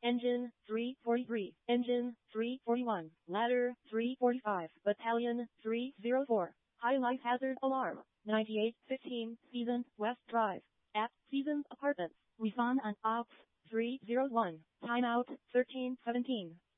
Engine 343, Engine 341, Ladder 345, Battalion 304. High life hazard alarm. 9815 Seasons West Drive. At Seasons Apartments. Refund on Ops 301. Timeout 1317.